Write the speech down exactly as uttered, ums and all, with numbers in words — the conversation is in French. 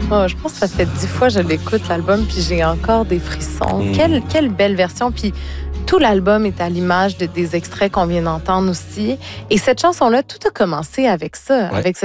Oh, je pense que ça fait dix fois que je l'écoute, l'album, puis j'ai encore des frissons. Mm. Quelle, quelle belle version. Puis tout l'album est à l'image de, des extraits qu'on vient d'entendre aussi. Et cette chanson-là, tout a commencé avec ça, Ouais. avec